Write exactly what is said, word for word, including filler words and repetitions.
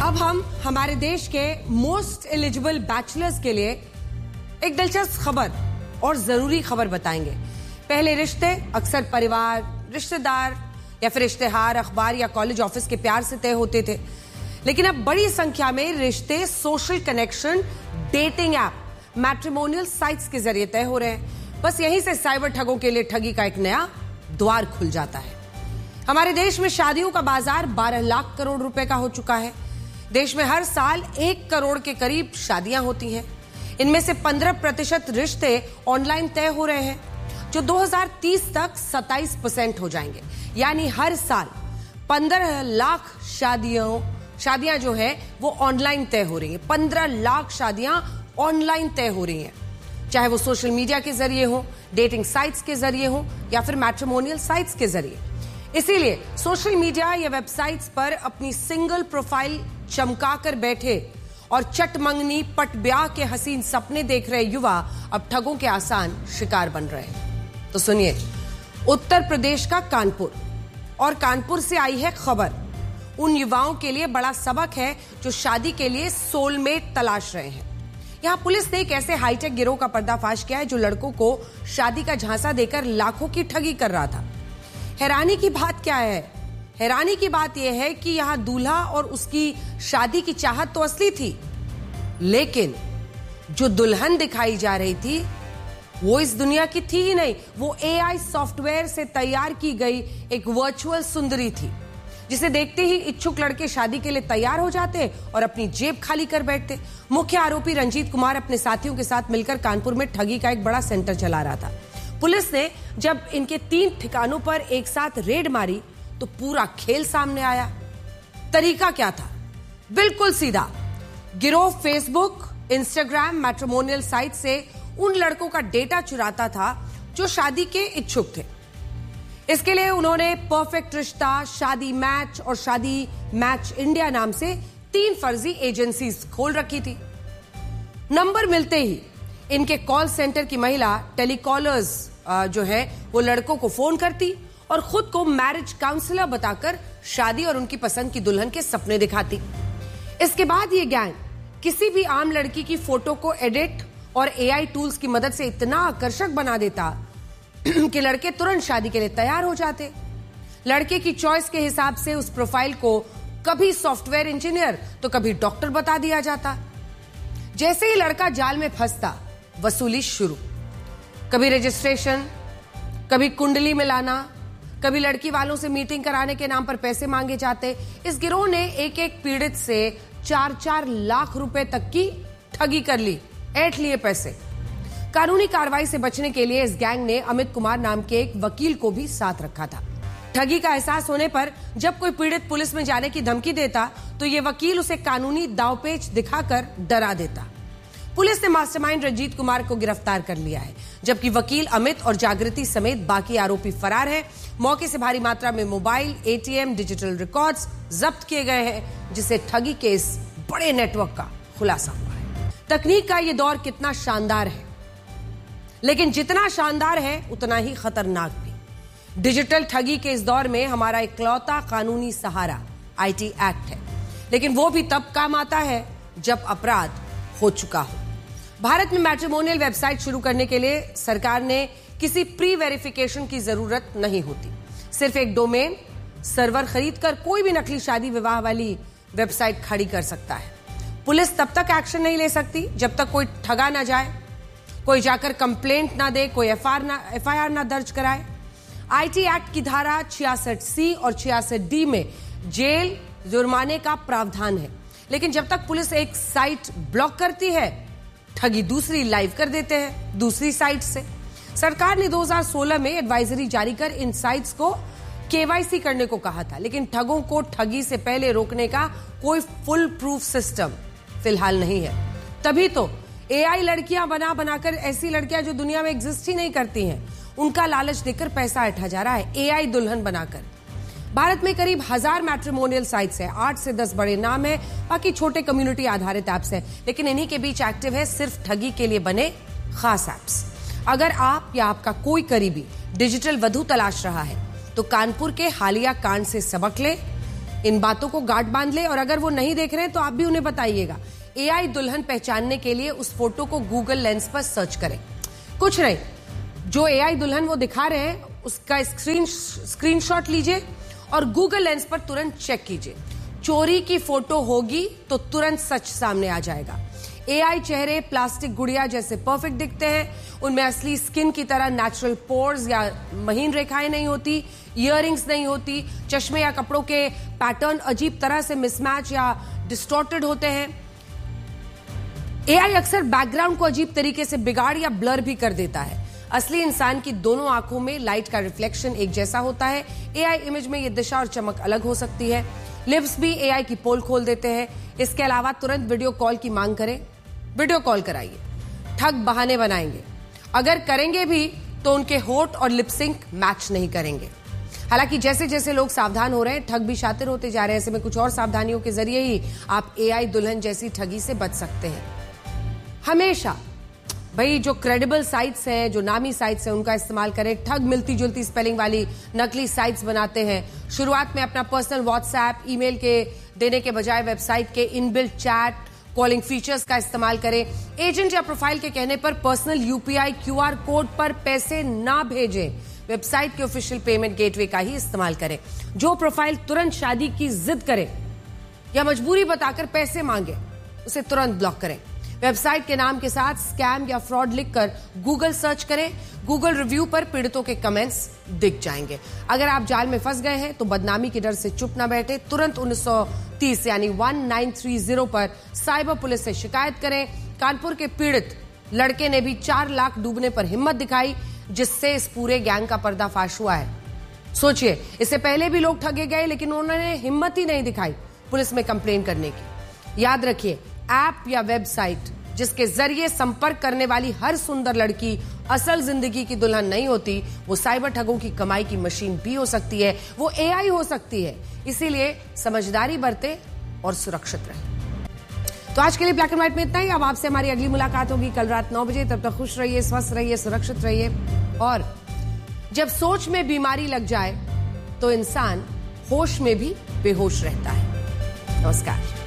अब हम हमारे देश के मोस्ट एलिजिबल बैचलर्स के लिए एक दिलचस्प खबर और जरूरी खबर बताएंगे। पहले रिश्ते अक्सर परिवार, रिश्तेदार या फिर इश्तेहार, अखबार या कॉलेज ऑफिस के प्यार से तय होते थे, लेकिन अब बड़ी संख्या में रिश्ते social connection, dating app, matrimonial sites के जरिए तय हो रहे हैं। बस यहीं से साइबर ठगों के लिए ठगी का एक नया द्वार खुल जाता है। हमारे देश में शादियों का बाजार बारह लाख करोड़ रुपए का हो चुका है। देश में हर साल एक करोड़ के करीब शादियां होती हैं। इनमें से पंद्रह प्रतिशत रिश्ते ऑनलाइन तय हो रहे हैं, जो दो हज़ार तीस तक सत्ताईस परसेंट हो जाएंगे। यानी हर साल पंद्रह लाख शादियों शादियां जो है वो ऑनलाइन तय हो रही हैं। पंद्रह लाख शादियां ऑनलाइन तय हो रही हैं, चाहे वो सोशल मीडिया के जरिए हो, डेटिंग साइट्स के जरिए हो या फिर मैट्रिमोनियल साइट्स के जरिए। इसीलिए सोशल मीडिया या वेबसाइट्स पर अपनी सिंगल प्रोफाइल चमका कर बैठे और चटमंगनी पट ब्याह के हसीन सपने देख रहे युवा अब ठगों के आसान शिकार बन रहे हैं। तो सुनिए, उत्तर प्रदेश का कानपुर, और कानपुर से आई है खबर। उन युवाओं के लिए बड़ा सबक है जो शादी के लिए सोलमेट तलाश रहे हैं। यहां पुलिस ने एक ऐसे हाईटेक गिरोह का पर्दाफाश किया है जो लड़कों को शादी का झांसा देकर लाखों की ठगी कर रहा था। हैरानी की बात क्या है? हैरानी की बात यह है कि यहां दूल्हा और उसकी शादी की चाहत तो असली थी, लेकिन जो दुल्हन दिखाई जा रही थी वो इस दुनिया की थी ही नहीं। वो एआई सॉफ्टवेयर से तैयार की गई एक वर्चुअल सुंदरी थी, जिसे देखते ही इच्छुक लड़के शादी के लिए तैयार हो जाते और अपनी जेब खाली कर बैठते। मुख्य आरोपी रंजीत कुमार अपने साथियों के साथ मिलकर कानपुर में ठगी का एक बड़ा सेंटर चला रहा था। पुलिस ने जब इनके तीन ठिकानों पर एक साथ रेड मारी तो पूरा खेल सामने आया। तरीका क्या था? बिल्कुल सीधा। गिरोह फेसबुक, इंस्टाग्राम, मैट्रिमोनियल साइट से उन लड़कों का डेटा चुराता था जो शादी के इच्छुक थे। इसके लिए उन्होंने परफेक्ट रिश्ता, शादी मैच और शादी मैच इंडिया नाम से तीन फर्जी एजेंसीज खोल रखी थी। नंबर मिलते ही इनके कॉल सेंटर की महिला टेलीकॉलर्स जो है वो लड़कों को फोन करती और खुद को मैरिज काउंसलर बताकर शादी और उनकी पसंद की दुल्हन के सपने दिखाती। इसके बाद ये गैंग किसी भी आम लड़की की फोटो को एडिट और एआई टूल्स की मदद से इतना आकर्षक बना देता कि लड़के तुरंत शादी के लिए तैयार हो जाते। लड़के की चॉइस के हिसाब से उस प्रोफाइल को कभी सॉफ्टवेयर इंजीनियर तो कभी डॉक्टर बता दिया जाता। जैसे ही लड़का जाल में फंसता, वसूली शुरू। कभी रजिस्ट्रेशन, कभी कुंडली मिलाना, कभी लड़की वालों से मीटिंग कराने के नाम पर पैसे मांगे जाते। इस गिरोह ने एक एक पीड़ित से चार चार लाख रुपए तक की ठगी कर ली, ऐंठ लिए पैसे। कानूनी कार्रवाई से बचने के लिए इस गैंग ने अमित कुमार नाम के एक वकील को भी साथ रखा था। ठगी का एहसास होने पर जब कोई पीड़ित पुलिस में जाने की धमकी देता तो ये वकील उसे कानूनी दांवपेच दिखाकर डरा देता। पुलिस ने मास्टरमाइंड रंजीत कुमार को गिरफ्तार कर लिया है, जबकि वकील अमित और जागृति समेत बाकी आरोपी फरार हैं। मौके से भारी मात्रा में मोबाइल, एटीएम, डिजिटल रिकॉर्ड्स जब्त किए गए हैं, जिससे ठगी के इस बड़े नेटवर्क का खुलासा हुआ है। तकनीक का ये दौर कितना शानदार है, लेकिन जितना शानदार है उतना ही खतरनाक भी। डिजिटल ठगी के इस दौर में हमारा इकलौता कानूनी सहारा आईटी एक्ट है, लेकिन वो भी तब काम आता है जब अपराध हो चुका हो। भारत में मैट्रिमोनियल वेबसाइट शुरू करने के लिए सरकार ने किसी प्री वेरिफिकेशन की जरूरत नहीं होती। सिर्फ एक डोमेन सर्वर खरीदकर कोई भी नकली शादी विवाह वाली वेबसाइट खड़ी कर सकता है। पुलिस तब तक एक्शन नहीं ले सकती जब तक कोई ठगा ना जाए, कोई जाकर कंप्लेंट ना दे, कोई एफआईआर ना दर्ज कराए। आईटी एक्ट की धारा छियासठ सी और छियासठ डी में जेल, जुर्माने का प्रावधान है, लेकिन जब तक पुलिस एक साइट ब्लॉक करती है, ठगी दूसरी लाइव कर देते हैं दूसरी साइट से। सरकार ने दो हज़ार सोलह में एडवाइजरी जारी कर इन साइट्स को केवाईसी करने को कहा था, लेकिन ठगों को ठगी से पहले रोकने का कोई फुल प्रूफ सिस्टम फिलहाल नहीं है। तभी तो एआई लड़कियां बना बनाकर, ऐसी लड़कियां जो दुनिया में एग्जिस्ट ही नहीं करती हैं, उनका लालच देकर पैसा ऐंठा जा रहा है एआई दुल्हन बनाकर। भारत में करीब हजार मैट्रिमोनियल साइट्स हैं, आठ से दस बड़े नाम है, बाकी छोटे कम्युनिटी आधारित एप्स हैं, लेकिन इन्हीं के बीच एक्टिव है सिर्फ ठगी के लिए बने खास एप्स। अगर आप या आपका कोई करीबी डिजिटल वधू तलाश रहा है तो कानपुर के हालिया कांड से सबक ले, इन बातों को गांठ बांध ले, और अगर वो नहीं देख रहे हैं तो आप भी उन्हें बताइएगा। एआई दुल्हन पहचानने के लिए उस फोटो को गूगल लेंस पर सर्च करें। कुछ नहीं, जो एआई दुल्हन वो दिखा रहे हैं उसका स्क्रीन स्क्रीनशॉट लीजिए और गूगल लेंस पर तुरंत चेक कीजिए। चोरी की फोटो होगी तो तुरंत सच सामने आ जाएगा। एआई चेहरे प्लास्टिक गुड़िया जैसे परफेक्ट दिखते हैं, उनमें असली स्किन की तरह नेचुरल पोर्स या महीन रेखाएं नहीं होती, इयररिंग्स नहीं होती, चश्मे या कपड़ों के पैटर्न अजीब तरह से मिसमैच या डिस्टॉर्टेड होते हैं। एआई अक्सर बैकग्राउंड को अजीब तरीके से बिगाड़ या ब्लर भी कर देता है। असली इंसान की दोनों आंखों में लाइट का रिफ्लेक्शन एक जैसा होता है। एआई इमेज में ये दिशा और चमक अलग हो सकती है। लिप्स भी एआई की पोल खोल देते हैं। इसके अलावा तुरंत वीडियो कॉल की मांग करें, वीडियो कॉल कराइए। ठग बहाने बनाएंगे, अगर करेंगे भी तो उनके होठ और लिपसिंक मैच नहीं करेंगे। हालांकि जैसे जैसे लोग सावधान हो रहे हैं, ठग भी शातिर होते जा रहे हैं। ऐसे में कुछ और सावधानियों के जरिए ही आप एआई दुल्हन जैसी ठगी से बच सकते हैं। हमेशा भाई जो क्रेडिबल साइट्स हैं, जो नामी साइट्स हैं, उनका इस्तेमाल करें। ठग मिलती जुलती स्पेलिंग वाली नकली साइट्स बनाते हैं। शुरुआत में अपना पर्सनल व्हाट्सएप, ईमेल के देने के बजाय वेबसाइट के इनबिल्ट चैट, कॉलिंग फीचर्स का इस्तेमाल करें। एजेंट या प्रोफाइल के कहने पर पर्सनल यूपीआई क्यूआर कोड पर पैसे ना भेजें। वेबसाइट के ऑफिशियल पेमेंट गेटवे का ही इस्तेमाल करें। जो प्रोफाइल तुरंत शादी की जिद करे या मजबूरी बताकर पैसे मांगे, उसे तुरंत ब्लॉक करें। वेबसाइट के नाम के साथ स्कैम या फ्रॉड लिखकर गूगल सर्च करें। गूगल रिव्यू पर पीड़ितों के कमेंट्स दिख जाएंगे। अगर आप जाल में फंस गए हैं तो बदनामी के डर से चुप न बैठे, तुरंत उन्नीस सौ तीस यानी उन्नीस सौ तीस पर साइबर पुलिस से शिकायत करें। कानपुर के पीड़ित लड़के ने भी चार लाख डूबने पर हिम्मत दिखाई, जिससे इस पूरे गैंग का पर्दाफाश हुआ है। सोचिए, इससे पहले भी लोग ठगे गए लेकिन उन्होंने हिम्मत ही नहीं दिखाई पुलिस में कंप्लेन करने की। याद रखिए, ऐप या वेबसाइट जिसके जरिए संपर्क करने वाली हर सुंदर लड़की असल जिंदगी की दुल्हन नहीं होती। वो साइबर ठगों की कमाई की मशीन भी हो सकती है, वो एआई हो सकती है। इसीलिए समझदारी बरतें और सुरक्षित रहें। तो आज के लिए ब्लैक एंड व्हाइट में इतना ही। अब आपसे हमारी अगली मुलाकात होगी कल रात नौ बजे। तब तक खुश रहिए, स्वस्थ रहिए, सुरक्षित रहिए। और जब सोच में बीमारी लग जाए तो इंसान होश में भी बेहोश रहता है। नमस्कार।